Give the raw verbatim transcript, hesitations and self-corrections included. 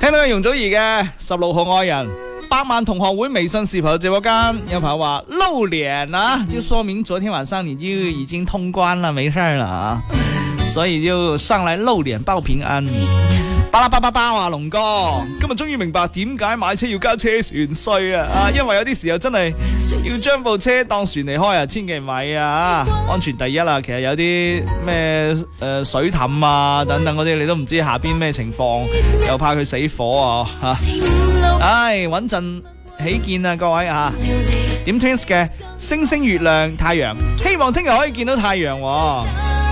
聽到容祖兒嘅十六號愛人，百萬同學會微信視頻直播間有朋友話露臉啊，就說明昨天晚上你就已經通關了，沒事了啊，所以就上來露臉報平安。巴拉巴巴巴話龍哥，今日終於明白點解買車要交車船稅啊！啊，因為有啲時候真係要將部車當船嚟開啊，千祈唔係啊！安全第一啦，其實有啲咩誒水凼啊等等嗰啲，你都唔知下邊咩情況，又怕佢死火啊吓！唉，穩陣起見啊，各位啊！點 Twins 嘅星星、月亮、太陽，希望聽日可以見到太陽喎。